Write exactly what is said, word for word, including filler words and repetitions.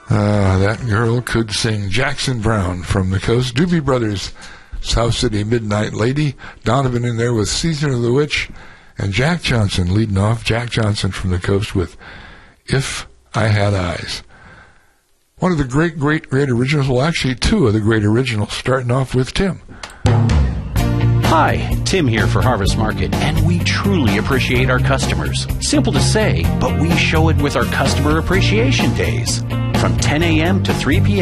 Uh, that girl could sing. Jackson Brown from the Coast. Doobie Brothers, South City Midnight Lady. Donovan in there with Season of the Witch. And Jack Johnson leading off. Jack Johnson from the Coast with If I Had Eyes. One of the great, great, great originals. Well, actually, two of the great originals, starting off with Tim. Hi, Tim here for Harvest Market, and we truly appreciate our customers. Simple to say, but we show it with our Customer Appreciation Days. From ten a.m. to three p.m.